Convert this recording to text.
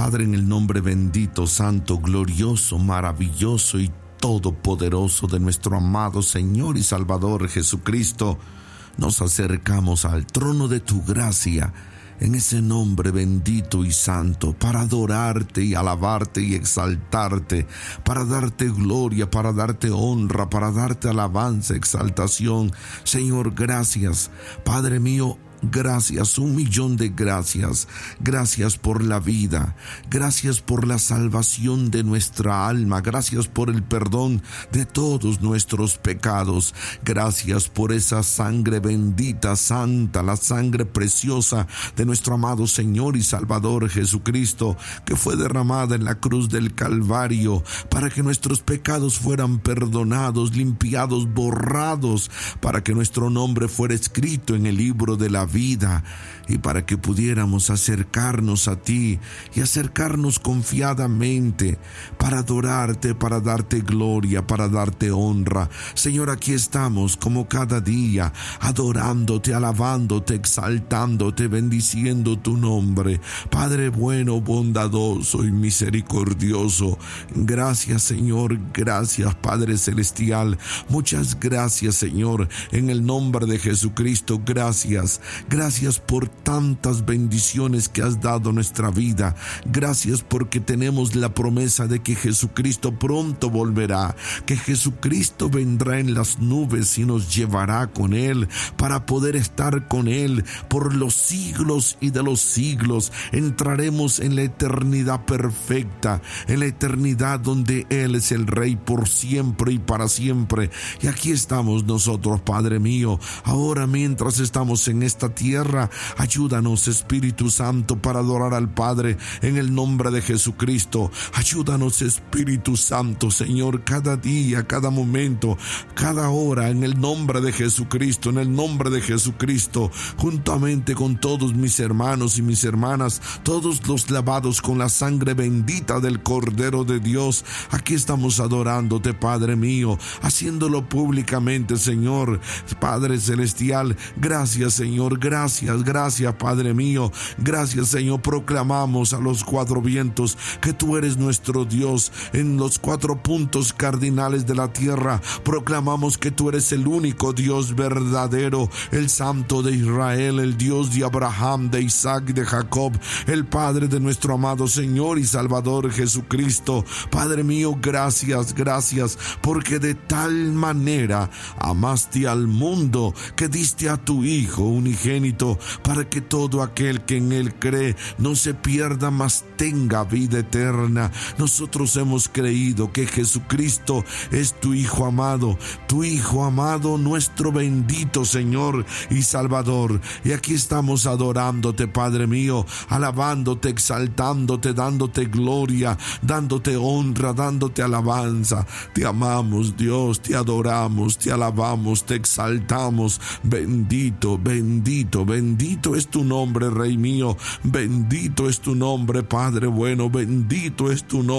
Padre, en el nombre bendito, santo, glorioso, maravilloso y todopoderoso de nuestro amado Señor y Salvador Jesucristo, nos acercamos al trono de tu gracia en ese nombre bendito y santo, para adorarte y alabarte y exaltarte, para darte gloria, para darte honra, para darte alabanza, exaltación. Señor, gracias. Padre mío, gracias, 1,000,000 de gracias. Gracias por la vida, gracias por la salvación de nuestra alma, gracias por el perdón de todos nuestros pecados, gracias por esa sangre bendita, santa, la sangre preciosa de nuestro amado Señor y Salvador Jesucristo, que fue derramada en la cruz del Calvario para que nuestros pecados fueran perdonados, limpiados, borrados, para que nuestro nombre fuera escrito en el libro de la vida y para que pudiéramos acercarnos a ti y acercarnos confiadamente para adorarte, para darte gloria, para darte honra. Señor, aquí estamos como cada día, adorándote, alabándote, exaltándote, bendiciendo tu nombre. Padre bueno, bondadoso y misericordioso, gracias Señor, gracias Padre celestial, muchas gracias Señor, en el nombre de Jesucristo, gracias. Gracias por tantas bendiciones que has dado a nuestra vida. Gracias porque tenemos la promesa de que Jesucristo pronto volverá, que Jesucristo vendrá en las nubes y nos llevará con Él para poder estar con Él por los siglos y de los siglos. Entraremos en la eternidad perfecta, en la eternidad donde Él es el Rey por siempre y para siempre. Y aquí estamos nosotros, Padre mío, ahora mientras estamos en esta tierra, ayúdanos Espíritu Santo para adorar al Padre en el nombre de Jesucristo. Ayúdanos Espíritu Santo, Señor, cada día, cada momento, cada hora, en el nombre de Jesucristo, en el nombre de Jesucristo, juntamente con todos mis hermanos y mis hermanas, todos los lavados con la sangre bendita del Cordero de Dios. Aquí estamos adorándote, Padre mío, haciéndolo públicamente, Señor, Padre celestial. Gracias, Señor, gracias, Padre mío, gracias, Señor. Proclamamos a los 4 vientos que tú eres nuestro Dios. En los 4 puntos cardinales de la tierra proclamamos que tú eres el único Dios verdadero, el Santo de Israel, el Dios de Abraham, de Isaac y de Jacob, el Padre de nuestro amado Señor y Salvador Jesucristo. Padre mío, gracias, porque de tal manera amaste al mundo que diste a tu Hijo unigénito, para que todo aquel que en Él cree no se pierda, mas tenga vida eterna. Nosotros hemos creído que Jesucristo es tu Hijo amado, nuestro bendito Señor y Salvador. Y aquí estamos adorándote, Padre mío, alabándote, exaltándote, dándote gloria, dándote honra, dándote alabanza. Te amamos, Dios, te adoramos, te alabamos, te exaltamos. Bendito, bendito, bendito es tu nombre, Rey mío. Bendito es tu nombre, Padre bueno. Bendito es tu nombre.